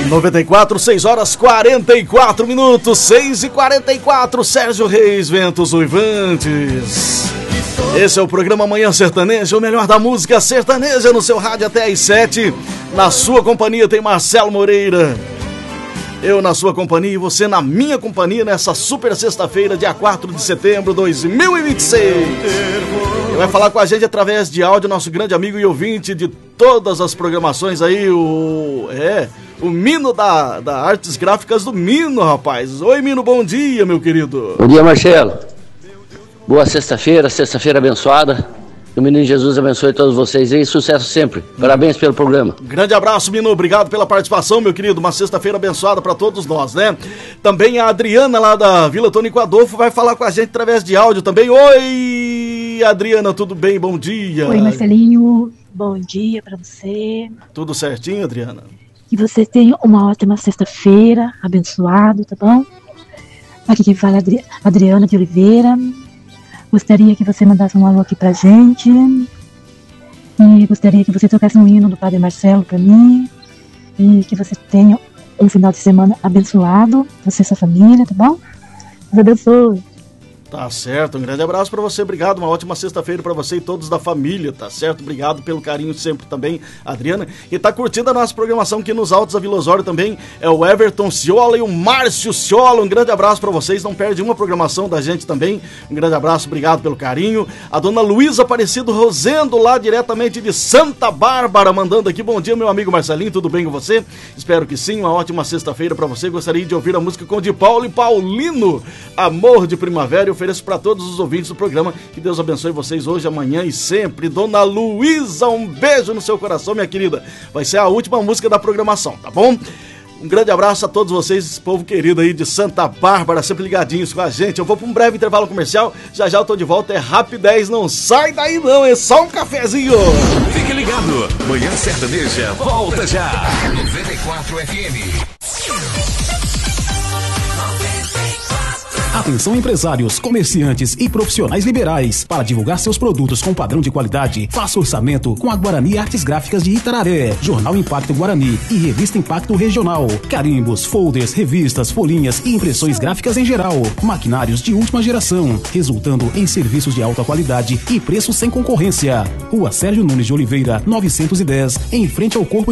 94, 6 horas 44 minutos, 6h44, Sérgio Reis, Ventos Uivantes. Esse é o programa Manhã Sertaneja, o melhor da música sertaneja no seu rádio até às 7. Na sua companhia tem Marcelo Moreira. Eu na sua companhia e você na minha companhia nessa super sexta-feira, dia 4 de setembro de 2026. E vai falar com a gente através de áudio, nosso grande amigo e ouvinte de todas as programações aí, o Mino da Artes Gráficas do Mino, rapaz. Oi, Mino, bom dia, meu querido. Bom dia, Marcelo. Boa sexta-feira abençoada. Que o menino Jesus abençoe todos vocês e sucesso sempre. Parabéns pelo programa. Grande abraço, Mino. Obrigado pela participação, meu querido. Uma sexta-feira abençoada para todos nós, né? Também a Adriana lá da Vila Tônico Adolfo vai falar com a gente através de áudio também. Oi, Adriana, tudo bem? Bom dia. Oi, Marcelinho. Bom dia para você. Tudo certinho, Adriana? Que você tenha uma ótima sexta-feira, abençoado, tá bom? Aqui quem fala é Adriana de Oliveira. Gostaria que você mandasse um alô aqui pra gente. E gostaria que você tocasse um hino do Padre Marcelo pra mim. E que você tenha um final de semana abençoado. Você e sua família, tá bom? Deus abençoe. Tá certo, um grande abraço pra você, obrigado, uma ótima sexta-feira pra você e todos da família, tá certo? Obrigado pelo carinho sempre também, Adriana. E tá curtindo a nossa programação aqui nos Altos da Vila Osório também, é o Everton Ciola e o Márcio Ciola, um grande abraço pra vocês, não perde uma programação da gente também, um grande abraço, obrigado pelo carinho. A dona Luísa Aparecido Rosendo, lá diretamente de Santa Bárbara, mandando aqui, bom dia meu amigo Marcelinho, tudo bem com você? Espero que sim, uma ótima sexta-feira pra você, gostaria de ouvir a música com de Paulo e Paulino, Amor de Primavera. Eu ofereço para todos os ouvintes do programa, que Deus abençoe vocês hoje, amanhã e sempre. Dona Luísa, um beijo no seu coração, minha querida. Vai ser a última música da programação, tá bom? Um grande abraço a todos vocês, esse povo querido aí de Santa Bárbara, sempre ligadinhos com a gente. Eu vou para um breve intervalo comercial, já já eu tô de volta, é Rapidez, não sai daí não, é só um cafezinho. Fique ligado, Manhã Sertaneja, volta já. 94 FM. Atenção empresários, comerciantes e profissionais liberais. Para divulgar seus produtos com padrão de qualidade, faça orçamento com a Guarani Artes Gráficas de Itararé, Jornal Impacto Guarani e Revista Impacto Regional. Carimbos, folders, revistas, folhinhas e impressões gráficas em geral. Maquinários de última geração, resultando em serviços de alta qualidade e preços sem concorrência. Rua Sérgio Nunes de Oliveira, 910, em frente ao Corpo